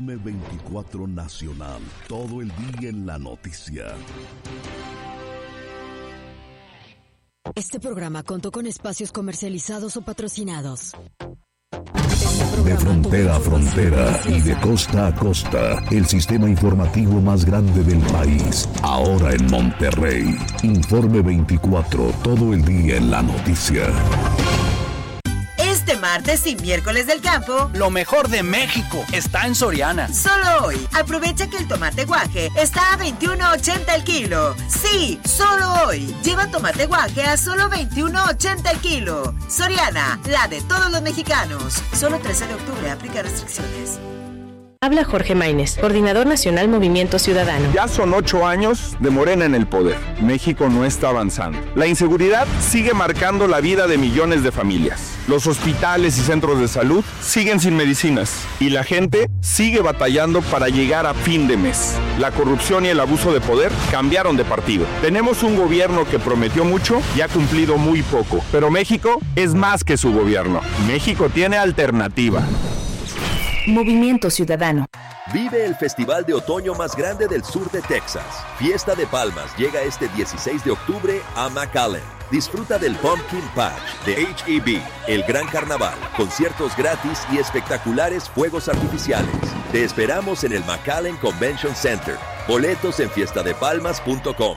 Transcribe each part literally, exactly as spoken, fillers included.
M veinticuatro Nacional, todo el día en la noticia. Este programa contó con espacios comercializados o patrocinados. De frontera a frontera y de costa a costa, el sistema informativo más grande del país, ahora en Monterrey. Informe veinticuatro, todo el día en la noticia. Este martes y miércoles del campo, lo mejor de México está en Soriana. Solo hoy, aprovecha que el tomate guaje está a veintiuno ochenta el kilo. Sí, solo hoy. Lleva tomate guaje a solo veintiuno ochenta el kilo. Soriana, la de todos los mexicanos. Solo trece de octubre, aplica restricciones. Habla Jorge Maínez, Coordinador Nacional Movimiento Ciudadano. Ya son ocho años de Morena en el poder. México no está avanzando. La inseguridad sigue marcando la vida de millones de familias. Los hospitales y centros de salud siguen sin medicinas. Y la gente sigue batallando para llegar a fin de mes. La corrupción y el abuso de poder cambiaron de partido. Tenemos un gobierno que prometió mucho y ha cumplido muy poco. Pero México es más que su gobierno. México tiene alternativa. Movimiento Ciudadano. Vive el festival de otoño más grande del sur de Texas. Fiesta de Palmas llega este dieciséis de octubre a McAllen. Disfruta del Pumpkin Patch de H E B, el gran carnaval, conciertos gratis y espectaculares fuegos artificiales. Te esperamos en el McAllen Convention Center. Boletos en fiesta de palmas punto com.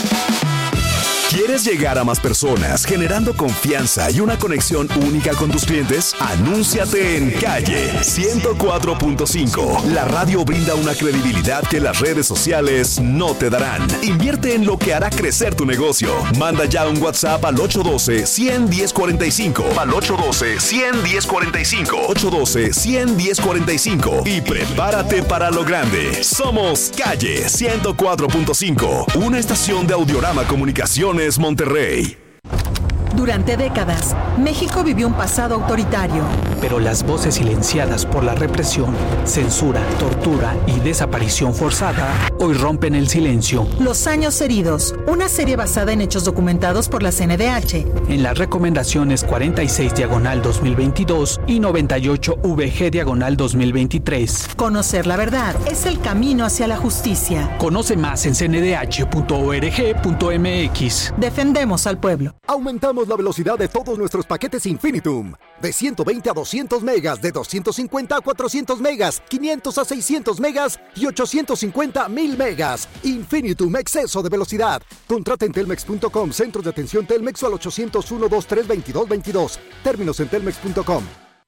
¿Quieres llegar a más personas generando confianza y una conexión única con tus clientes? Anúnciate en Calle ciento cuatro punto cinco. La radio brinda una credibilidad que las redes sociales no te darán. Invierte en lo que hará crecer tu negocio. Manda ya un WhatsApp al ocho uno dos, uno cero uno cero cuatro cinco. Al ocho uno dos, uno cero uno cero cuatro cinco. ocho uno dos, uno cero uno cero cuatro cinco. Y prepárate para lo grande. Somos Calle ciento cuatro punto cinco. Una estación de Audiorama Comunicaciones Monterrey. Durante décadas, México vivió un pasado autoritario. Pero las voces silenciadas por la represión, censura, tortura y desaparición forzada hoy rompen el silencio. Los años heridos, una serie basada en hechos documentados por la C N D H. En las recomendaciones cuarenta y seis diagonal dos mil veintidós y noventa y ocho V G diagonal dos mil veintitrés. Conocer la verdad es el camino hacia la justicia. Conoce más en c n d h punto org punto m x. Defendemos al pueblo. Aumentamos la velocidad de todos nuestros paquetes Infinitum. De ciento veinte a doscientos megas, de doscientos cincuenta a cuatrocientos megas, quinientos a seiscientos megas y ochocientos cincuenta a mil megas. Infinitum, exceso de velocidad. Contrata en telmex punto com, centros de atención Telmex o al ochocientos uno, veintitrés, veintidós veintidós. Términos en telmex punto com.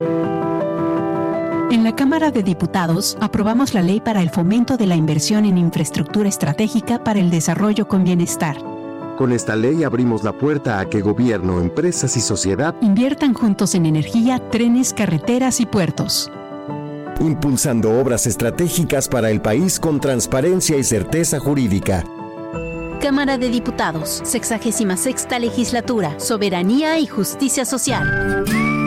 En la Cámara de Diputados aprobamos la ley para el fomento de la inversión en infraestructura estratégica para el desarrollo con bienestar. Con esta ley abrimos la puerta a que gobierno, empresas y sociedad inviertan juntos en energía, trenes, carreteras y puertos. Impulsando obras estratégicas para el país con transparencia y certeza jurídica. Cámara de Diputados, sexagésima sexta Legislatura, Soberanía y Justicia Social.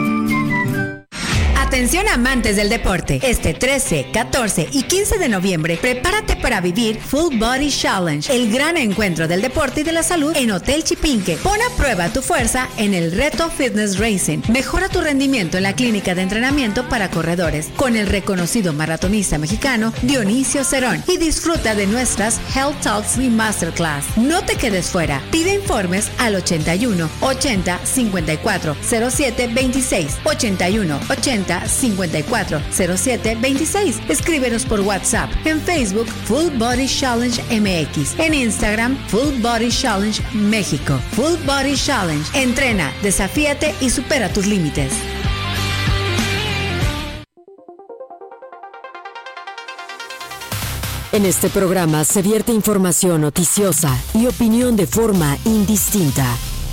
Atención amantes del deporte, este trece, catorce y quince de noviembre, prepárate para vivir Full Body Challenge, el gran encuentro del deporte y de la salud en Hotel Chipinque. Pon a prueba tu fuerza en el reto Fitness Racing. Mejora tu rendimiento en la clínica de entrenamiento para corredores con el reconocido maratonista mexicano Dionisio Cerón y disfruta de nuestras Health Talks y Masterclass. No te quedes fuera. Pide informes al ochenta y uno, ochenta, cincuenta y cuatro, cero siete, veintiséis, ochenta y uno, ochenta, cincuenta y cuatro, cero siete, veintiséis. Escríbenos por WhatsApp, en Facebook Full Body Challenge M X, en Instagram Full Body Challenge México. Full Body Challenge. Entrena, desafíate y supera tus límites. En este programa se vierte información noticiosa y opinión de forma indistinta.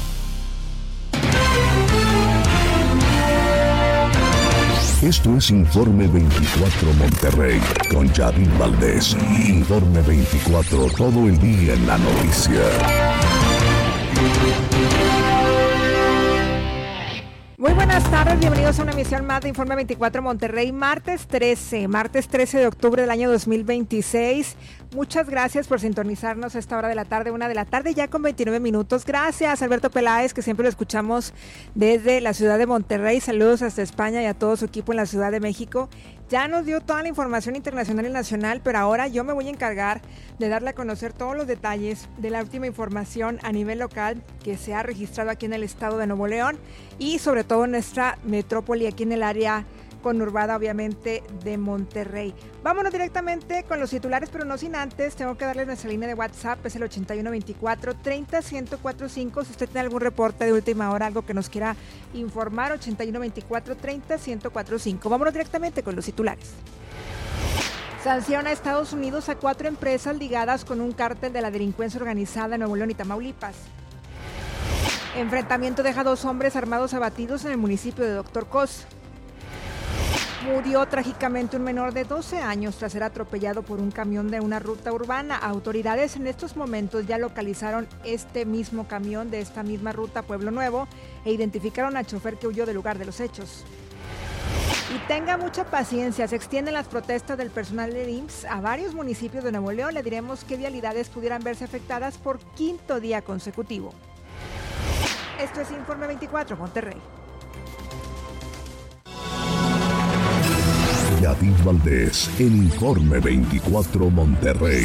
Esto es Informe veinticuatro Monterrey con Yadil Valdés. Informe veinticuatro, todo el día en la noticia. Muy buenas tardes. tardes, bienvenidos a una emisión más de Informe veinticuatro Monterrey, martes trece, martes trece de octubre del año dos mil veintiséis. Muchas gracias por sintonizarnos a esta hora de la tarde, una de la tarde ya con veintinueve minutos. Gracias, Alberto Peláez, que siempre lo escuchamos desde la ciudad de Monterrey. Saludos hasta España y a todo su equipo en la Ciudad de México. Ya nos dio toda la información internacional y nacional, pero ahora yo me voy a encargar de darle a conocer todos los detalles de la última información a nivel local que se ha registrado aquí en el estado de Nuevo León y sobre todo en nuestra metrópoli, aquí en el área conurbada, obviamente, de Monterrey. Vámonos directamente con los titulares, pero no sin antes, tengo que darles nuestra línea de WhatsApp, es el ochenta y uno veinticuatro treinta ciento cuarenta y cinco. Si usted tiene algún reporte de última hora, algo que nos quiera informar, ochenta y uno veinticuatro treinta ciento cuarenta y cinco. Vámonos directamente con los titulares. Sanciona a Estados Unidos a cuatro empresas ligadas con un cártel de la delincuencia organizada en Nuevo León y Tamaulipas. Enfrentamiento deja dos hombres armados abatidos en el municipio de Doctor Cos. Murió trágicamente un menor de doce años tras ser atropellado por un camión de una ruta urbana. Autoridades en estos momentos ya localizaron este mismo camión de esta misma ruta Pueblo Nuevo e identificaron al chofer que huyó del lugar de los hechos. Y tenga mucha paciencia, se extienden las protestas del personal del I M S S a varios municipios de Nuevo León. Le diremos qué vialidades pudieran verse afectadas por quinto día consecutivo. Esto es Informe veinticuatro, Monterrey. Yadid Valdés, en Informe veinticuatro Monterrey.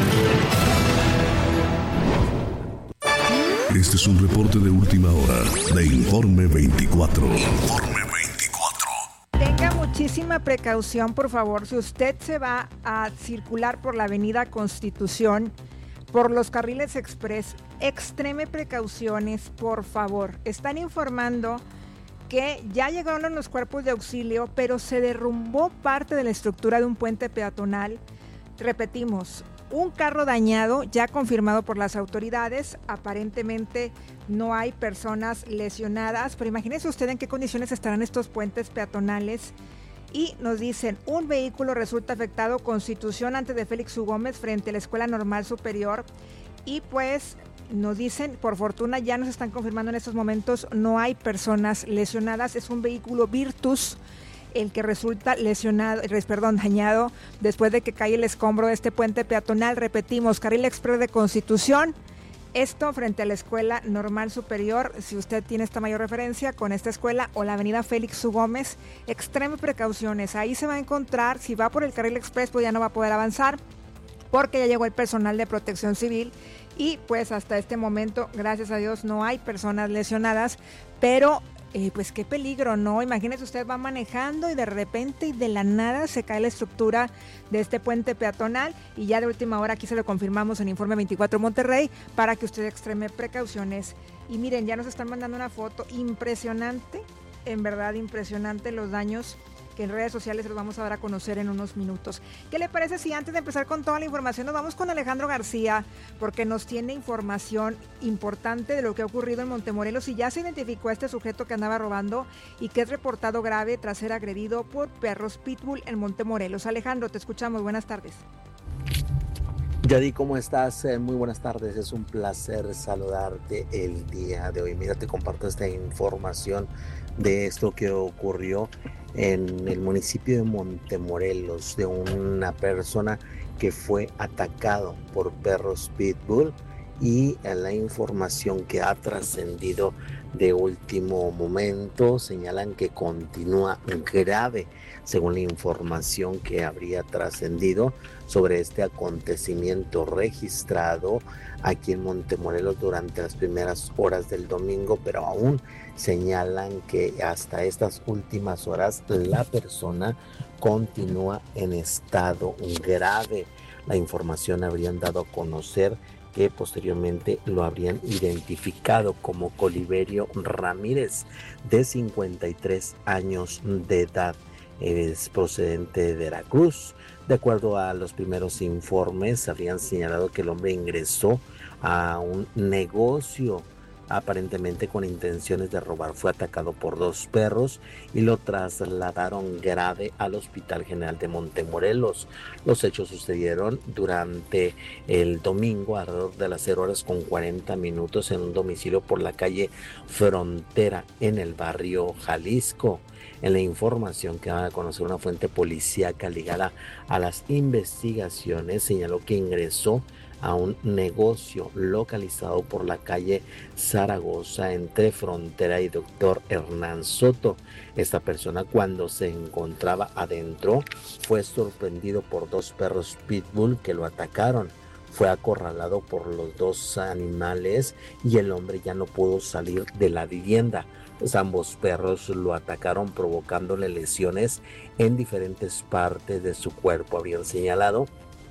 Este es un reporte de última hora de Informe veinticuatro. Informe veinticuatro. Tenga muchísima precaución, por favor, si usted se va a circular por la avenida Constitución, por los carriles express, extreme precauciones, por favor. Están informando que ya llegaron los cuerpos de auxilio, pero se derrumbó parte de la estructura de un puente peatonal. Repetimos, un carro dañado, ya confirmado por las autoridades. Aparentemente no hay personas lesionadas, pero imagínese usted en qué condiciones estarán estos puentes peatonales. Y nos dicen, un vehículo resulta afectado, Constitución antes de Félix U. Gómez frente a la Escuela Normal Superior. Y pues nos dicen, por fortuna ya nos están confirmando en estos momentos, no hay personas lesionadas. Es un vehículo Virtus el que resulta lesionado, perdón, dañado después de que cae el escombro de este puente peatonal. Repetimos, carril express de Constitución, esto frente a la Escuela Normal Superior. Si usted tiene esta mayor referencia con esta escuela o la avenida Félix U. Gómez, extreme precauciones. Ahí se va a encontrar, si va por el carril express, pues ya no va a poder avanzar porque ya llegó el personal de Protección Civil. Y pues hasta este momento, gracias a Dios, no hay personas lesionadas, pero eh, pues qué peligro, ¿no? Imagínese usted va manejando y de repente y de la nada se cae la estructura de este puente peatonal y ya de última hora aquí se lo confirmamos en Informe veinticuatro Monterrey para que usted extreme precauciones. Y miren, ya nos están mandando una foto impresionante, en verdad impresionante los daños que en redes sociales los vamos a dar a conocer en unos minutos. ¿Qué le parece si antes de empezar con toda la información nos vamos con Alejandro García? Porque nos tiene información importante de lo que ha ocurrido en Montemorelos y ya se identificó a este sujeto que andaba robando y que es reportado grave tras ser agredido por perros pitbull en Montemorelos. Alejandro, te escuchamos. Buenas tardes. Yadi, ¿cómo estás? Eh, muy buenas tardes, es un placer saludarte el día de hoy. Mira, te comparto esta información de esto que ocurrió en el municipio de Montemorelos, de una persona que fue atacado por perros pitbull y la información que ha trascendido de último momento señalan que continúa grave, según la información que habría trascendido sobre este acontecimiento registrado aquí en Montemorelos durante las primeras horas del domingo, pero aún señalan que hasta estas últimas horas la persona continúa en estado grave. La información habrían dado a conocer que posteriormente lo habrían identificado como Coliverio Ramírez, de cincuenta y tres años de edad. Es procedente de Veracruz. De acuerdo a los primeros informes, habrían señalado que el hombre ingresó a un negocio aparentemente con intenciones de robar. Fue atacado por dos perros y lo trasladaron grave al Hospital General de Montemorelos. Los hechos sucedieron durante el domingo alrededor de las cero horas con cuarenta minutos en un domicilio por la calle Frontera en el barrio Jalisco. En la información que va a conocer una fuente policíaca ligada a las investigaciones, señaló que ingresó a un negocio localizado por la calle Zaragoza entre Frontera y Doctor Hernán Soto. Esta persona, cuando se encontraba adentro, fue sorprendido por dos perros pitbull que lo atacaron. Fue acorralado por los dos animales y el hombre ya no pudo salir de la vivienda. Pues ambos perros lo atacaron provocándole lesiones en diferentes partes de su cuerpo. Habían señalado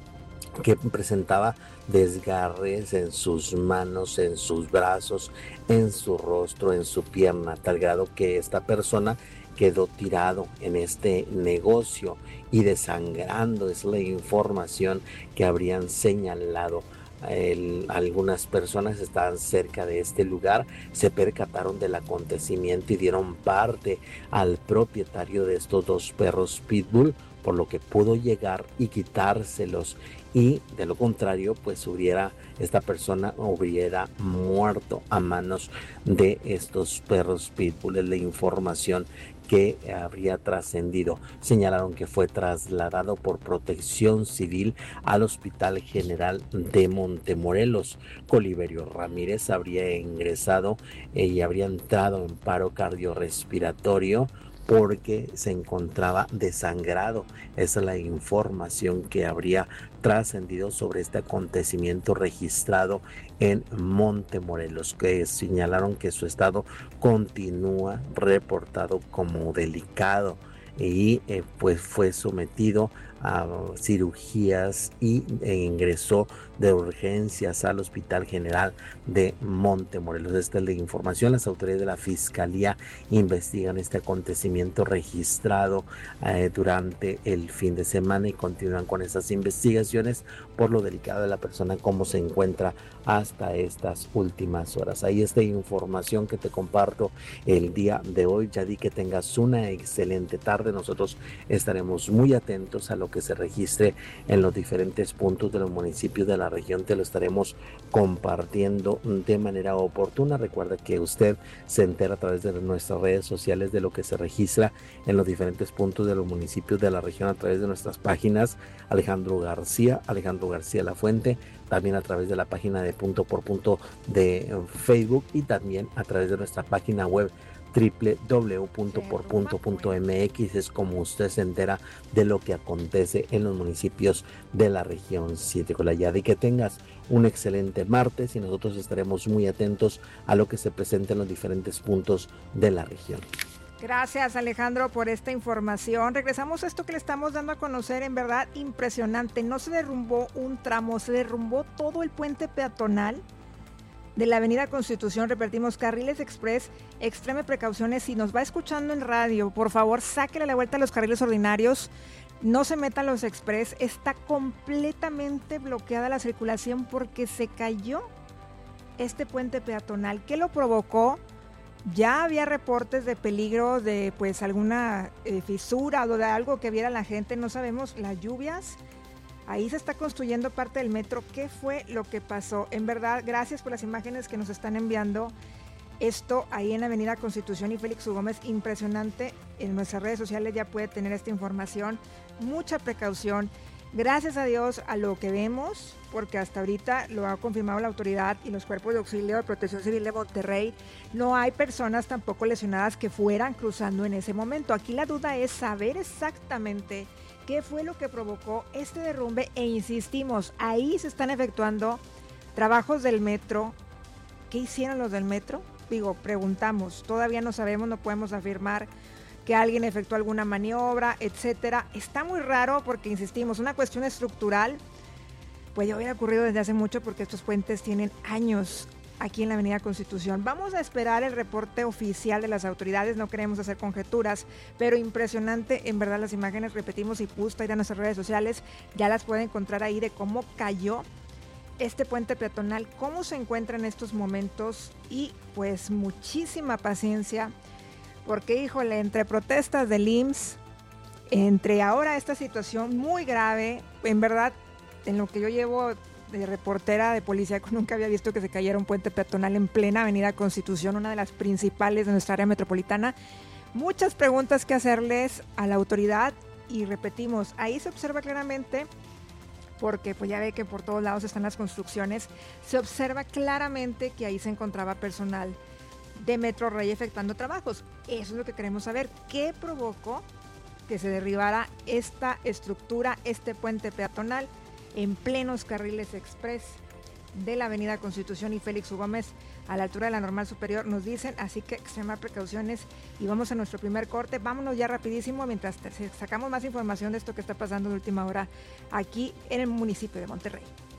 que presentaba desgarres en sus manos, en sus brazos, en su rostro, en su pierna, a tal grado que esta persona quedó tirado en este negocio y desangrando. Es la información que habrían señalado. El, algunas personas estaban cerca de este lugar, se percataron del acontecimiento y dieron parte al propietario de estos dos perros pitbull, por lo que pudo llegar y quitárselos, y de lo contrario pues hubiera esta persona hubiera muerto a manos de estos perros pitbull. Es la información que habría trascendido. Señalaron que fue trasladado por Protección Civil al Hospital General de Montemorelos. Coliverio Ramírez habría ingresado eh, y habría entrado en paro cardiorrespiratorio porque se encontraba desangrado. Esa es la información que habría trascendido sobre este acontecimiento registrado en Montemorelos, que señalaron que su estado continúa reportado como delicado y eh, pues fue sometido a cirugías y e ingresó de urgencias al Hospital General de Montemorelos. Esta es la información. Las autoridades de la Fiscalía investigan este acontecimiento registrado eh, durante el fin de semana y continúan con esas investigaciones por lo delicado de la persona, cómo se encuentra hasta estas últimas horas. Ahí está información que te comparto el día de hoy. Ya di que tengas una excelente tarde. Nosotros estaremos muy atentos a lo que se registre en los diferentes puntos de los municipios de la región. Te lo estaremos compartiendo de manera oportuna. Recuerda que usted se entera a través de nuestras redes sociales de lo que se registra en los diferentes puntos de los municipios de la región a través de nuestras páginas Alejandro García, Alejandro García La Fuente, también a través de la página de Punto por Punto de Facebook y también a través de nuestra página web doble u doble u doble u punto por punto punto eme equis. Es como usted se entera de lo que acontece en los municipios de la región siete. Con la ya de que tengas un excelente martes y nosotros estaremos muy atentos a lo que se presenta en los diferentes puntos de la región. Gracias, Alejandro, por esta información. Regresamos a esto que le estamos dando a conocer, en verdad impresionante. No se derrumbó un tramo, se derrumbó todo el puente peatonal de la avenida Constitución. Repetimos, carriles express, extreme precauciones. Si nos va escuchando en radio, por favor, sáquele la vuelta a los carriles ordinarios, no se metan los express. Está completamente bloqueada la circulación porque se cayó este puente peatonal. ¿Qué lo provocó? Ya había reportes de peligro de pues alguna eh, fisura o de algo que viera la gente, no sabemos, las lluvias. Ahí se está construyendo parte del metro. ¿Qué fue lo que pasó? En verdad, gracias por las imágenes que nos están enviando. Esto ahí en la avenida Constitución y Félix U. Gómez, impresionante. En nuestras redes sociales ya puede tener esta información. Mucha precaución. Gracias a Dios a lo que vemos, porque hasta ahorita lo ha confirmado la autoridad y los cuerpos de auxilio de Protección Civil de Monterrey, no hay personas tampoco lesionadas que fueran cruzando en ese momento. Aquí la duda es saber exactamente qué fue lo que provocó este derrumbe e insistimos, ahí se están efectuando trabajos del metro. ¿Qué hicieron los del metro? Digo, preguntamos, todavía no sabemos, no podemos afirmar que alguien efectuó alguna maniobra, etcétera. Está muy raro porque, insistimos, una cuestión estructural, pues ya hubiera ocurrido desde hace mucho porque estos puentes tienen años aquí en la avenida Constitución. Vamos a esperar el reporte oficial de las autoridades, no queremos hacer conjeturas, pero impresionante, en verdad, las imágenes, repetimos, y pusta ir a nuestras redes sociales, ya las pueden encontrar ahí de cómo cayó este puente peatonal, cómo se encuentra en estos momentos y pues muchísima paciencia, porque híjole, entre protestas del I M S S, entre ahora esta situación muy grave, en verdad, en lo que yo llevo de reportera de policía, nunca había visto que se cayera un puente peatonal en plena avenida Constitución, una de las principales de nuestra área metropolitana. Muchas preguntas que hacerles a la autoridad y repetimos, ahí se observa claramente, porque pues ya ve que por todos lados están las construcciones, se observa claramente que ahí se encontraba personal de Metro Rey efectuando trabajos. Eso es lo que queremos saber. ¿Qué provocó que se derribara esta estructura, este puente peatonal en plenos carriles express de la avenida Constitución y Félix U. Gómez a la altura de la Normal Superior? Nos dicen, así que extremar precauciones y vamos a nuestro primer corte. Vámonos ya rapidísimo mientras te, sacamos más información de esto que está pasando de última hora aquí en el municipio de Monterrey.